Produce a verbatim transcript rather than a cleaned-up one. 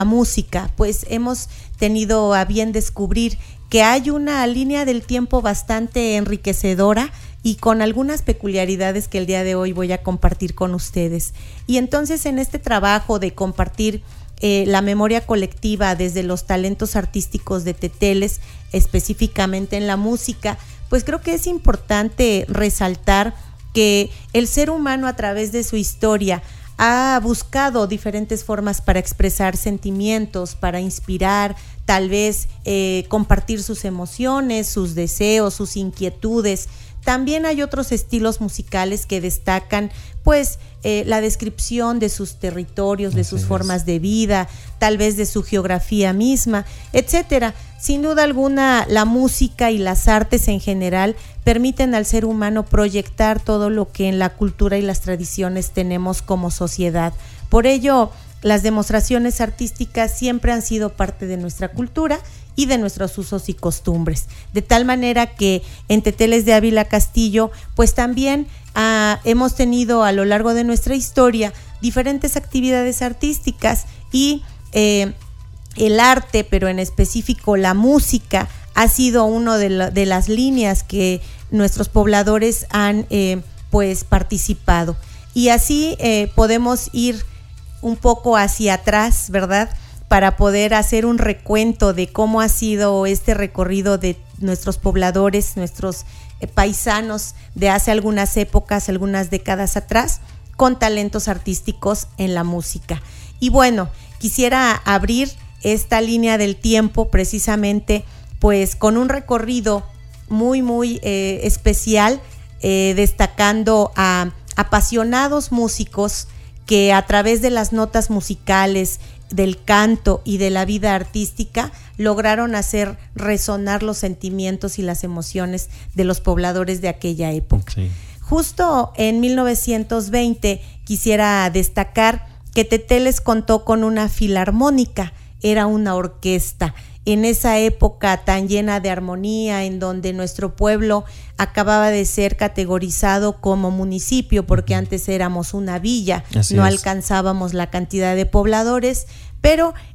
música, pues hemos tenido a bien descubrir que hay una línea del tiempo bastante enriquecedora y con algunas peculiaridades que el día de hoy voy a compartir con ustedes. Y entonces en este trabajo de compartir eh, la memoria colectiva desde los talentos artísticos de Teteles, específicamente en la música, pues creo que es importante resaltar que el ser humano a través de su historia ha buscado diferentes formas para expresar sentimientos, para inspirar, tal vez eh, compartir sus emociones, sus deseos, sus inquietudes. También hay otros estilos musicales que destacan pues eh, la descripción de sus territorios, de sus formas de vida, tal vez de su geografía misma, etcétera. Sin duda alguna, la música y las artes en general permiten al ser humano proyectar todo lo que en la cultura y las tradiciones tenemos como sociedad. Por ello, las demostraciones artísticas siempre han sido parte de nuestra cultura y de nuestros usos y costumbres, de tal manera que en Teteles de Ávila Castillo pues también ah, hemos tenido a lo largo de nuestra historia diferentes actividades artísticas y eh, el arte, pero en específico la música, ha sido una de, la, de las líneas que nuestros pobladores han eh, pues participado, y así eh, podemos ir un poco hacia atrás, ¿verdad?, para poder hacer un recuento de cómo ha sido este recorrido de nuestros pobladores, nuestros eh, paisanos de hace algunas épocas, algunas décadas atrás, con talentos artísticos en la música. Y bueno, quisiera abrir esta línea del tiempo precisamente pues con un recorrido muy muy eh, especial, eh, destacando a apasionados músicos que a través de las notas musicales, del canto y de la vida artística lograron hacer resonar los sentimientos y las emociones de los pobladores de aquella época. Sí. Justo en mil novecientos veinte quisiera destacar que Teteles contó con una filarmónica, era una orquesta. En esa época tan llena de armonía, en donde nuestro pueblo acababa de ser categorizado como municipio, porque antes éramos una villa, Así no es. alcanzábamos la cantidad de pobladores, pero